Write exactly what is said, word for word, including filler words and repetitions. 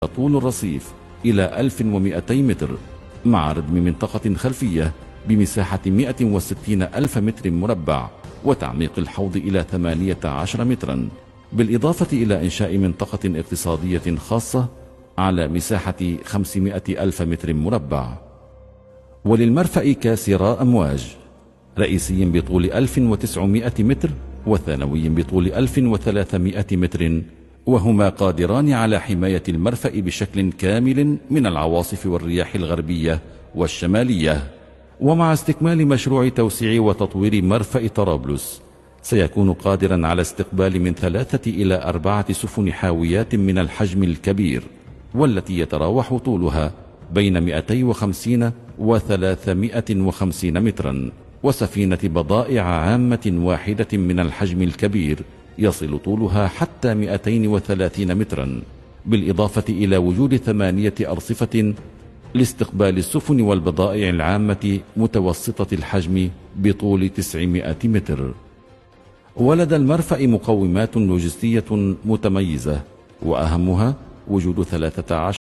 طول الرصيف إلى ألف ومئتي متر، مع ردم منطقة خلفية بمساحة مئة وستين ألف متر مربع، وتعميق الحوض إلى ثمانية عشر مترا، بالإضافة إلى إنشاء منطقة اقتصادية خاصة على مساحة خمسمئة ألف متر مربع. وللمرفأ كاسرا أمواج، رئيسي بطول ألف وتسعمئة متر وثانوي بطول ألف وثلاثمئة متر، وهما قادران على حماية المرفأ بشكل كامل من العواصف والرياح الغربية والشمالية. ومع استكمال مشروع توسيع وتطوير مرفأ طرابلس، سيكون قادرا على استقبال من ثلاثة إلى أربعة سفن حاويات من الحجم الكبير، والتي يتراوح طولها بين مئتين وخمسين وثلاثمئة وخمسين مترا، وسفينة بضائع عامة واحدة من الحجم الكبير يصل طولها حتى مئتين وثلاثين مترا، بالإضافة إلى وجود ثمانية أرصفة لاستقبال السفن والبضائع العامة متوسطة الحجم بطول تسعمئة متر. ولدى المرفأ مقومات لوجستية متميزة، وأهمها وجود ثلاثة عشر